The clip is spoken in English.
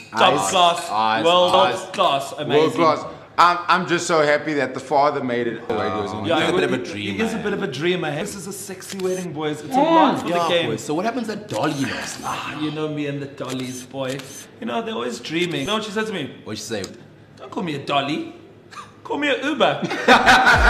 Top class, world class, amazing. World class. I'm just so happy that the father made it. Yeah, a bit of a dream. He is a bit of a dreamer. This is a sexy wedding, boys. It's a lot for the game. Boys. So what happens at Dolly last night? You know me and the dollies, boy. You know, they're always dreaming. You know what she said to me? What'd she say? Don't call me a dolly. Call me an Uber.